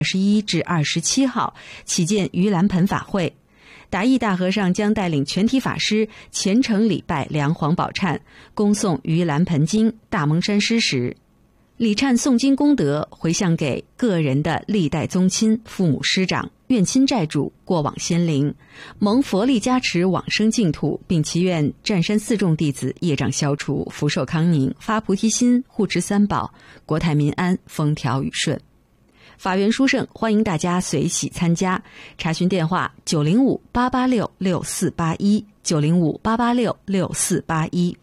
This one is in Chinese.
21至27号启建盂兰盆法会。达义大和尚将带领全体法师虔诚礼拜梁皇宝忏，恭诵盂兰盆经、大蒙山诗时，礼忏诵经功德回向给个人的历代宗亲、父母师长、愿亲债主、过往先灵，蒙佛力加持往生净土，并祈愿湛山四众弟子业障消除、福寿康宁、发菩提心、护持三宝、国泰民安、风调雨顺。法缘殊胜，欢迎大家随喜参加。查询电话：905-886-6481，905-886-6481。